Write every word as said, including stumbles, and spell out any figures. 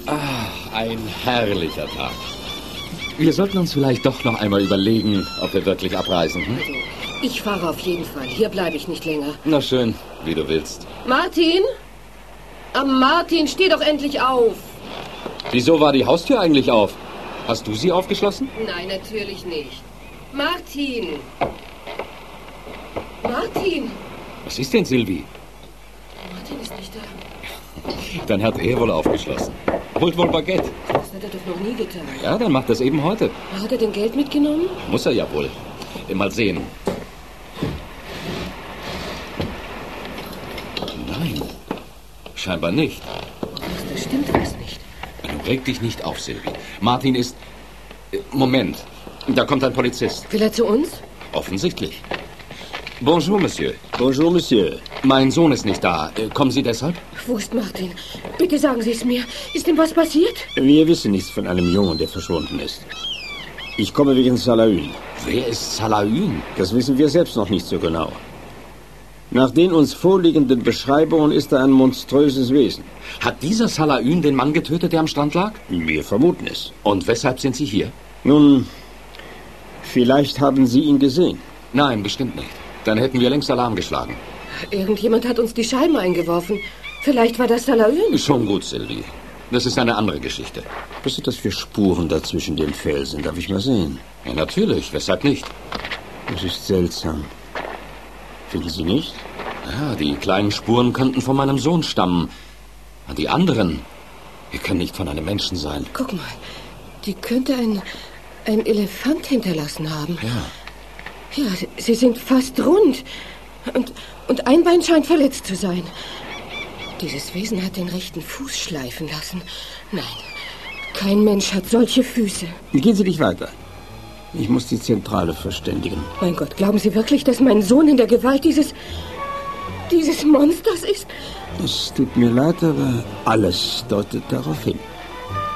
Ach, ein herrlicher Tag. Wir sollten uns vielleicht doch noch einmal überlegen, ob wir wirklich abreisen. Hm? Also, ich fahre auf jeden Fall. Hier bleibe ich nicht länger. Na schön, wie du willst. Martin? Ah, Martin, steh doch endlich auf. Wieso war die Haustür eigentlich auf? Hast du sie aufgeschlossen? Nein, natürlich nicht. Martin! Martin! Was ist denn, Sylvie? Martin ist nicht da. Dann hat er wohl aufgeschlossen. Holt wohl Baguette. Das hat er doch noch nie getan. Ja, dann macht das eben heute. Hat er denn Geld mitgenommen? Muss er ja wohl. Mal sehen. Nein, scheinbar nicht. Da stimmt was nicht. Du reg dich nicht auf, Sylvie. Martin ist... Moment, da kommt ein Polizist. Will er zu uns? Offensichtlich. Bonjour, Monsieur. Bonjour, Monsieur. Mein Sohn ist nicht da. Kommen Sie deshalb? Wo ist Martin? Bitte sagen Sie es mir. Ist ihm was passiert? Wir wissen nichts von einem Jungen, der verschwunden ist. Ich komme wegen Salaün. Wer ist Salaün? Das wissen wir selbst noch nicht so genau. Nach den uns vorliegenden Beschreibungen ist er ein monströses Wesen. Hat dieser Salaün den Mann getötet, der am Strand lag? Wir vermuten es. Und weshalb sind Sie hier? Nun, vielleicht haben Sie ihn gesehen. Nein, bestimmt nicht. Dann hätten wir längst Alarm geschlagen. Irgendjemand hat uns die Scheiben eingeworfen. Vielleicht war das Salaün. Schon gut, Sylvie. Das ist eine andere Geschichte. Was sind das für Spuren da zwischen den Felsen? Darf ich mal sehen? Ja, natürlich. Weshalb nicht? Das ist seltsam. Finden Sie nicht? Ja, die kleinen Spuren könnten von meinem Sohn stammen. Die anderen, die können nicht von einem Menschen sein. Guck mal, die könnte ein, ein Elefant hinterlassen haben. Ja. Ja, sie sind fast rund. Und, und ein Bein scheint verletzt zu sein. Dieses Wesen hat den rechten Fuß schleifen lassen. Nein, kein Mensch hat solche Füße. Gehen Sie nicht weiter. Ich muss die Zentrale verständigen. Mein Gott, glauben Sie wirklich, dass mein Sohn in der Gewalt dieses... dieses Monsters ist? Es tut mir leid, aber alles deutet darauf hin.